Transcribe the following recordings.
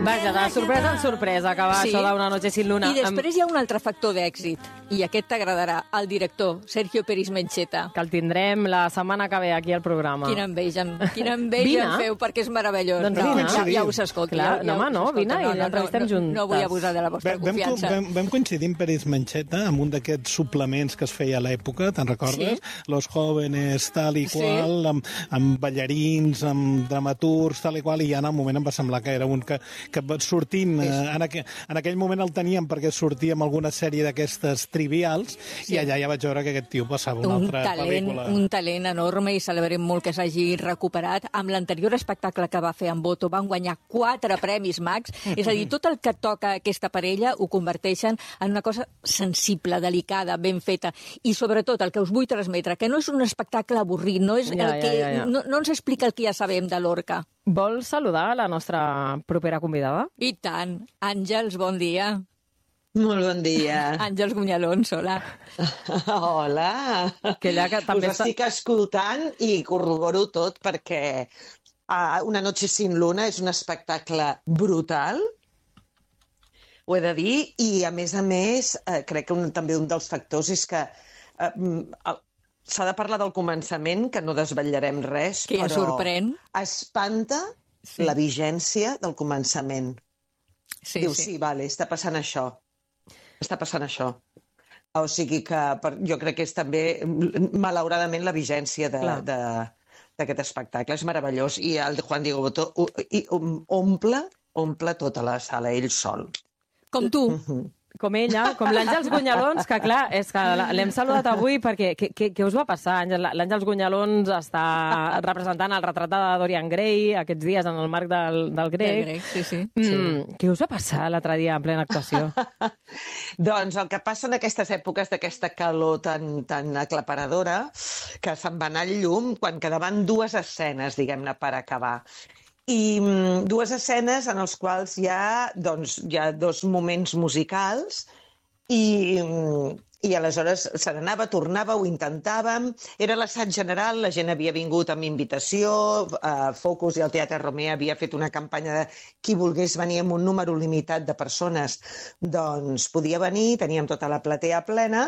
Vaja, de sorpresa en sorpresa, que va això d'Una noche sin luna. I després hi ha un altre factor d'èxit, i aquest t'agradarà, el director, Sergio Peris Mencheta. Que el tindrem la setmana que ve aquí al programa. Quina enveja em feu, perquè és meravellós. Doncs ja us escolto. Vine i l'entrevistem junts. No vull abusar de la vostra confiança. Vam coincidir amb Peris Mencheta amb un d'aquests suplements que es feia a l'època, te'n recordes? Los jóvenes, tal i qual, amb ballarins, amb dramaturgs, tal i qual, i ja en el moment em va semblar que era un que sortint, en aquell moment el teníem perquè sortia amb alguna sèrie d'aquestes trivials, i allà ja vaig veure que aquest tio passava una altra pel·lícula. Un talent enorme, i celebrem molt que s'hagi recuperat. Amb l'anterior espectacle que va fer amb Boto van guanyar 4 premis Max, és a dir, tot el que toca aquesta parella ho converteixen en una cosa sensible, delicada, ben feta, i sobretot el que us vull transmetre, que no és un espectacle avorrit, no ens explica el que ja sabem de Lorca. Vols saludar la nostra propera convidada? I tant. Àngels, bon dia. Molt bon dia. Àngels Gunyalons, hola. Hola. Que també us estic escoltant i corroboro tot perquè Una noche sin luna és un espectacle brutal, ho he de dir, i a més, crec que també un dels factors és que s'ha de parlar del començament, que no desvetllarem res, que ja sorprèn. Espanta la vigència del començament. Diu, sí, vale, està passant això. Està passant això. O sigui que jo crec que és també, malauradament, la vigència d'aquest espectacle. És meravellós. I el Juan Diego Botó omple tota la sala, ell sol. Com tu. Com ella, com l'Àngels Gunyalons, que clar, és que l'hem saludat avui perquè què us va passar? L'Àngels Gunyalons està representant el retrat de Dorian Gray aquests dies en el marc del Grec. Sí. Què us va passar l'altre dia en plena actuació? Doncs el que passa en aquestes èpoques d'aquesta calor tan aclaparadora, que se'n va anar el llum quan quedaven 2 escenes, diguem-ne, per acabar. I 2 escenes en les quals hi ha 2 moments musicals i aleshores se n'anava, tornava, ho intentàvem. Era l'assaig general, la gent havia vingut amb invitació, Focus i el Teatre Romea havia fet una campanya de qui volgués venir amb un número limitat de persones, doncs podia venir, teníem tota la platea plena.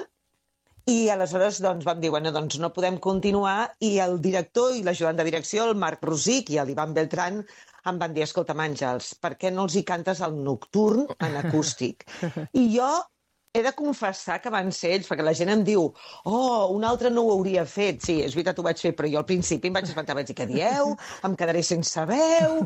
I aleshores vam dir, no podem continuar, i el director i l'ajudant de direcció, el Marc Rosic i l'Ivan Beltrán, em van dir, escolta'm, Àngels, per què no els hi cantes el nocturn en acústic? I jo he de confessar que van ser ells, perquè la gent em diu, un altre no ho hauria fet. Sí, és veritat, ho vaig fer, però jo al principi em vaig espantar, vaig dir, què dieu? Em quedaré sense veu?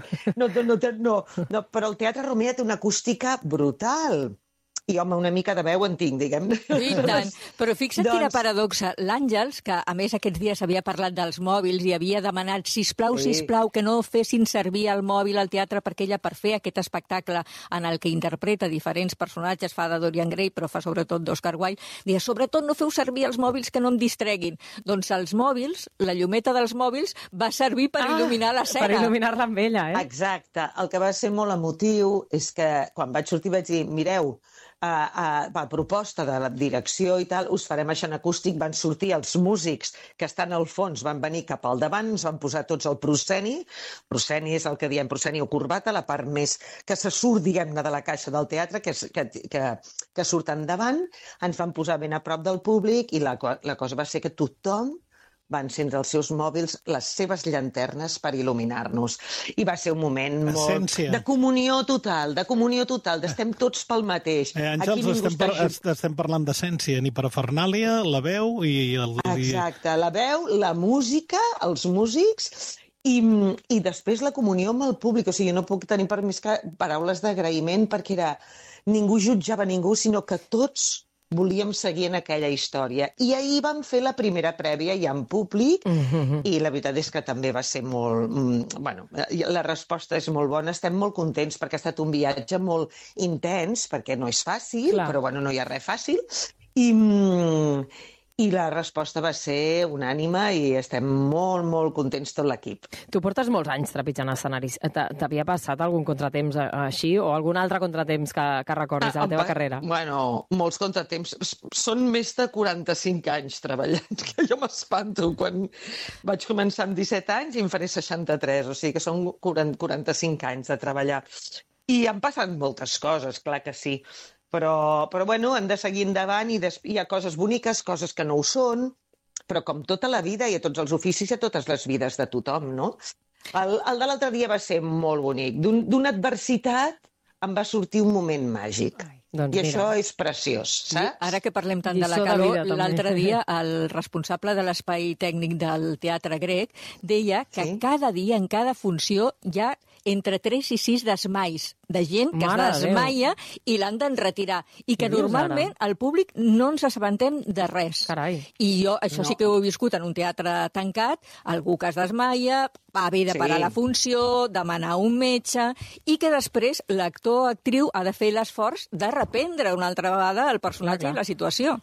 No, però el Teatre Romea té una acústica brutal. I, home, una mica de veu en tinc, diguem-ne. I tant. Però fixa't quina paradoxa. L'Àngels, que a més aquests dies havia parlat dels mòbils i havia demanat, sisplau, que no fessin servir el mòbil al teatre, perquè ella, per fer aquest espectacle en el que interpreta diferents personatges, fa de Dorian Gray, però fa sobretot d'Oscar Wilde, deia, sobretot no feu servir els mòbils que no em distreguin. Doncs els mòbils, la llumeta dels mòbils, va servir per il·luminar l'escena. Per il·luminar-la amb ella, Exacte. El que va ser molt emotiu és que quan vaig sortir vaig dir, mireu, a proposta de la direcció i tal, us farem això en acústic. Van sortir els músics que estan al fons, van venir cap al davant, ens van posar tots el prosceni. Prosceni és el que diem prosceni o corbata, la part més que se surt, diguem-ne, de la caixa del teatre, que surt endavant. Ens van posar ben a prop del públic i la cosa va ser que tothom va encendre els seus mòbils, les seves llanternes per il·luminar-nos. I va ser un moment molt de comunió total, d'estem tots pel mateix. Àngels, estem parlant d'essència, ni parafernàlia, la veu i Exacte, la veu, la música, els músics i després la comunió amb el públic. O sigui, no puc tenir per més que paraules d'agraïment perquè ningú jutjava ningú, sinó que tots volíem seguir en aquella història. I ahir vam fer la primera prèvia ja en públic i la veritat és que també va ser molt... la resposta és molt bona. Estem molt contents perquè ha estat un viatge molt intens, perquè no és fàcil, però no hi ha res fàcil. I la resposta va ser unànime i estem molt, molt contents tot l'equip. Tu portes molts anys trepitjant escenaris. T'havia passat algun contratemps així o algun altre contratemps que recordis de la teva carrera? Bueno, molts contratemps. Són més de 45 anys treballant, que jo m'espanto. Quan vaig començar amb 17 anys i em faré 63, o sigui que són 45 anys de treballar. I han passat moltes coses, clar que sí. Però bueno, hem de seguir endavant i hi ha coses boniques, coses que no ho són, però com tota la vida i a tots els oficis i a totes les vides de tothom, no? El de l'altre dia va ser molt bonic. D'una adversitat em va sortir un moment màgic. Doncs I això és preciós, saps? Ara que parlem tant de la Lliçó de calor, vida, també. l'altre dia el responsable de l'espai tècnic del Teatre Grec deia que Sí. cada dia, en cada funció, hi ha entre 3 i 6 desmais de gent que Mare de es desmaia i l'han d'enretirar. I que Què dius, normalment ara? el públic no ens assabentem de res. Carai. I jo això sí que ho he viscut en un teatre tancat, algú que es desmaia, va haver de parar Sí. la funció, demanar un metge, i que després l'actor o actriu ha de fer l'esforç de reprendre una altra vegada el personatge Clar. i la situació.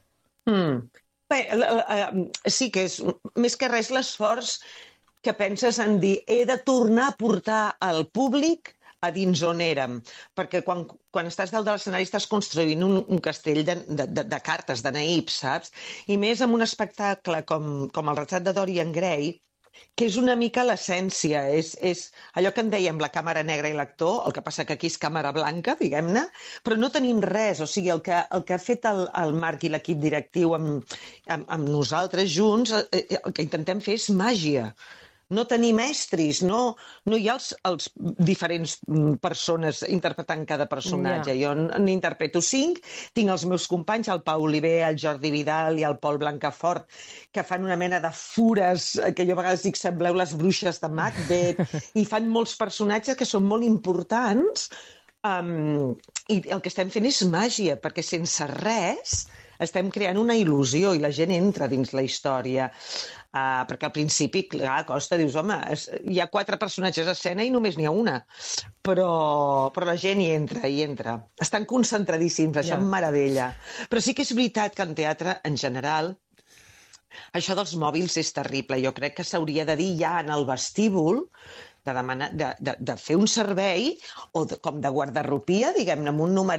Bé, sí que és més que res l'esforç que penses en dir he de tornar a portar el públic a dins on érem. Perquè quan estàs dalt de l'escenari estàs construint un castell de cartes, de naïps, saps? I més amb un espectacle com el retrat de Dorian Gray, que és una mica l'essència. És allò que en dèiem la càmera negra i l'actor, el que passa que aquí és càmera blanca, diguem-ne, però no tenim res. O sigui, el que ha fet el Marc i l'equip directiu amb nosaltres junts, el que intentem fer és màgia. No tenim estris, no hi ha els diferents persones interpretant cada personatge. Jo n'interpreto 5, tinc els meus companys, el Pau Oliver, el Jordi Vidal i el Pol Blancafort, que fan una mena de fures, que jo a vegades dic sembleu les bruixes de Macbeth, i fan molts personatges que són molt importants, i el que estem fent és màgia, perquè sense res estem creant una il·lusió i la gent entra dins la història. Perquè al principi, clar, costa, dius, home, hi ha 4 personatges a escena i només n'hi ha una. Però la gent hi entra. Estan concentradíssims, això em meravella. Però sí que és veritat que en teatre, en general, això dels mòbils és terrible. Jo crec que s'hauria de dir ja en el vestíbul de fer un servei, o com de guardarropia, diguem-ne, amb un numeret